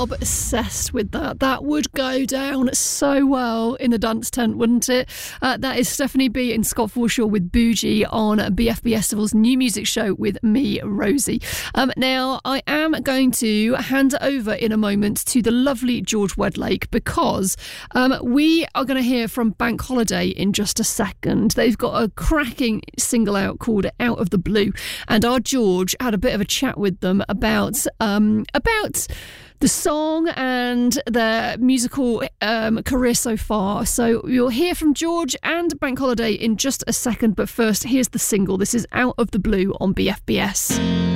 obsessed with that. That would go down so well in the dance tent, wouldn't it? That is Stephanie B and Scott Forshaw with Bougie on BFBStival's new music show with me, Rosie. Now, I am going to hand it over in a moment to the lovely George Wedlake because we are going to hear from Bank Holiday in just a second. They've got a cracking single out called Out of the Blue, and our George had a bit of a chat with them about the song and their musical career so far. So you'll hear from George and Bank Holiday in just a second, but first, here's the single. This is Out of the Blue on BFBS.